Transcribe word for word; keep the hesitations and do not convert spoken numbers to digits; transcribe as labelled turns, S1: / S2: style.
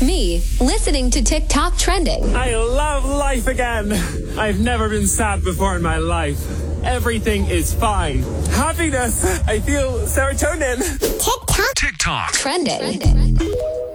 S1: Me, listening to TikTok trending.
S2: I love life again. I've never been sad before in my life. Everything is fine. Happiness. I feel serotonin.
S1: TikTok.
S3: TikTok.
S1: Trending. Trending.